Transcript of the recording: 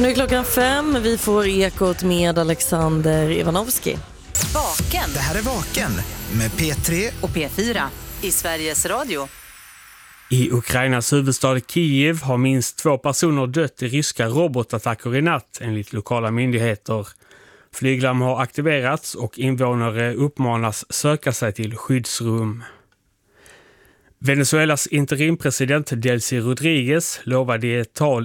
Och nu är klockan 5. Vi får Ekot med Alexander Ivanovski. Vaken. Det här är Vaken med P3 och P4 i Sveriges Radio. I Ukrainas huvudstad Kiev har minst 2 personer dött i ryska robotattacker i natt, enligt lokala myndigheter. Flyglarm har aktiverats och invånare uppmanas söka sig till skyddsrum. Venezuelas interimpresident Delcy Rodriguez lovade i ett tal